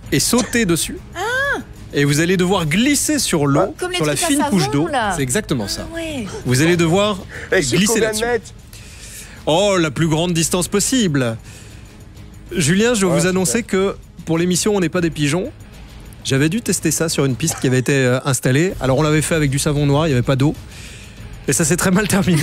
et sauter dessus. Et vous allez devoir glisser sur l'eau, sur la fine couche d'eau. C'est exactement ça. Ouais. Vous allez devoir glisser là-dessus. Mètres? Oh, la plus grande distance possible. Julien, je dois vous annoncer que pour l'émission On n'est pas des pigeons, j'avais dû tester ça sur une piste qui avait été installée. Alors on l'avait fait avec du savon noir, il n'y avait pas d'eau. Et ça s'est très mal terminé.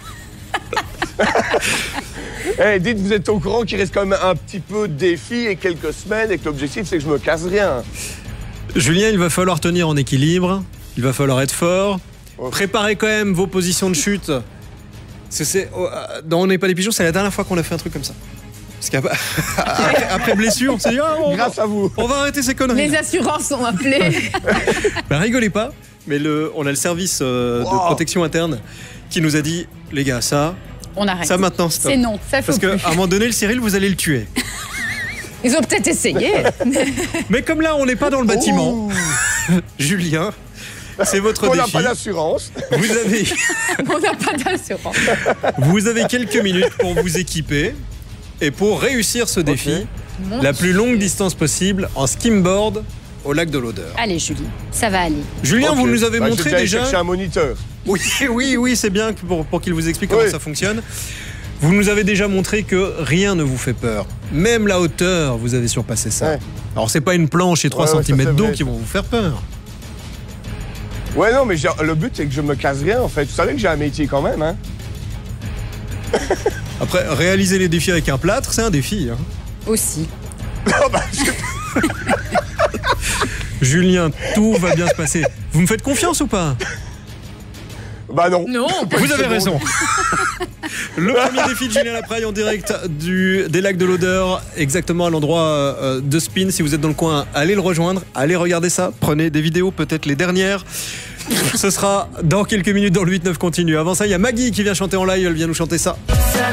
Dites, vous êtes au courant qu'il reste quand même un petit peu de défi et quelques semaines et que l'objectif c'est que je me casse rien. Julien, il va falloir tenir en équilibre, il va falloir être fort, préparez quand même vos positions de chute. Dans On n'est pas des pigeons, c'est la dernière fois qu'on a fait un truc comme ça. Parce qu'après blessure, on s'est dit grâce à vous. On va arrêter ces conneries. Les assurances sont appelées. Rigolez pas, mais on a le service de protection interne qui nous a dit, les gars, ça, on arrête. Ça maintenant, stop. C'est non, ça faut Parce qu'à un moment donné, le Cyril, vous allez le tuer. Ils ont peut-être essayé. Mais comme là, on n'est pas dans le bâtiment, Julien, c'est votre défi. On n'a pas d'assurance. On n'a pas d'assurance. Vous avez quelques minutes pour vous équiper et pour réussir ce défi, la plus longue distance possible en skimboard au lac de l'Odeur. Allez, Julie, ça va aller. Julien, vous nous avez montré déjà. Chercher un moniteur. Oui, c'est bien pour qu'il vous explique comment ça fonctionne. Vous nous avez déjà montré que rien ne vous fait peur. Même la hauteur, vous avez surpassé ça. Ouais. Alors, c'est pas une planche et 3 cm d'eau qui vont vous faire peur. Ouais, non, mais le but, c'est que je me casse rien, en fait. Vous savez que j'ai un métier quand même, hein. Après, réaliser les défis avec un plâtre, c'est un défi. Hein. Aussi. Julien, tout va bien se passer. Vous me faites confiance ou pas ? Bah non. Non, vous avez raison. Le premier défi de Julien Lapraille en direct des lacs de l'Odeur, exactement à l'endroit de Spin. Si vous êtes dans le coin, allez le rejoindre, allez regarder ça. Prenez des vidéos, peut-être les dernières. Ce sera dans quelques minutes dans le 8-9 continue. Avant ça, il y a Maggie qui vient chanter en live. Elle vient nous chanter ça.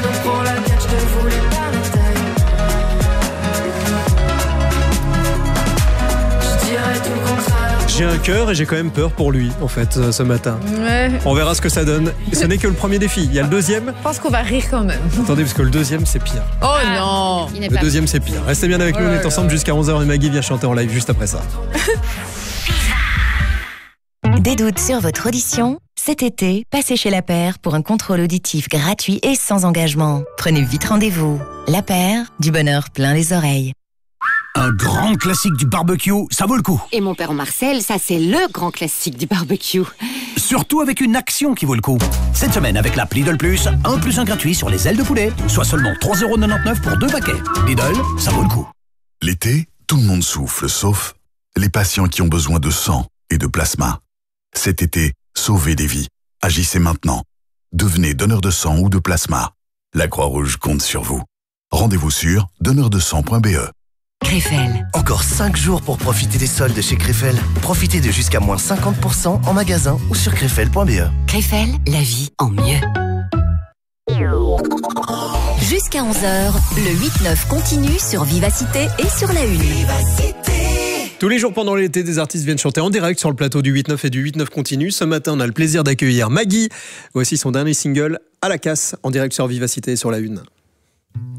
J'ai un cœur et j'ai quand même peur pour lui, en fait, ce matin. Ouais. On verra ce que ça donne. Ce n'est que le premier défi. Il y a le deuxième. Je pense qu'on va rire quand même. Attendez, parce que le deuxième, c'est pire. Oh non. Le deuxième, c'est pire. Restez bien avec nous, on est ensemble jusqu'à 11h et Maggie vient chanter en live juste après ça. Des doutes sur votre audition ? Cet été, passez chez La Paire pour un contrôle auditif gratuit et sans engagement. Prenez vite rendez-vous. La Paire, du bonheur plein les oreilles. Un grand classique du barbecue, ça vaut le coup. Et mon père Marcel, ça c'est le grand classique du barbecue. Surtout avec une action qui vaut le coup. Cette semaine, avec l'app Lidl Plus, 1 + 1 gratuit sur les ailes de poulet, soit seulement 3,99 € pour 2 paquets. Lidl, ça vaut le coup. L'été, tout le monde souffle, sauf les patients qui ont besoin de sang et de plasma. Cet été, sauvez des vies. Agissez maintenant. Devenez donneur de sang ou de plasma. La Croix-Rouge compte sur vous. Rendez-vous sur donneurdesang.be. Krefel. Encore 5 jours pour profiter des soldes chez Krefel. Profitez de jusqu'à moins 50% en magasin ou sur krefel.be. Krefel, la vie en mieux. Jusqu'à 11h, le 8-9 continue sur Vivacité et sur la Une. Tous les jours pendant l'été, des artistes viennent chanter en direct sur le plateau du 8-9 et du 8-9 continue. Ce matin, on a le plaisir d'accueillir Maggie. Voici son dernier single, À la casse, en direct sur Vivacité et sur la Une.